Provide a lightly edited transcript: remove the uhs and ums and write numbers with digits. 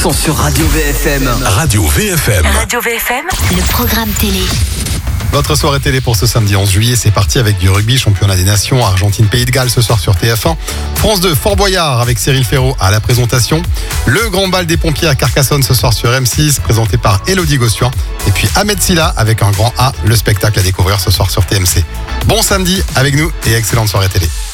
sont sur Radio VFM. Radio VFM. Radio VFM, le programme télé. Votre soirée télé pour ce samedi 11 juillet, c'est parti avec du rugby, championnat des nations, Argentine-Pays de Galles ce soir sur TF1. France 2, Fort Boyard avec Cyril Ferraud à la présentation. Le grand bal des pompiers à Carcassonne ce soir sur M6, présenté par Élodie Gossuin. Et puis Ahmed Silla avec un grand A, le spectacle à découvrir ce soir sur TMC. Bon samedi avec nous et excellente soirée télé.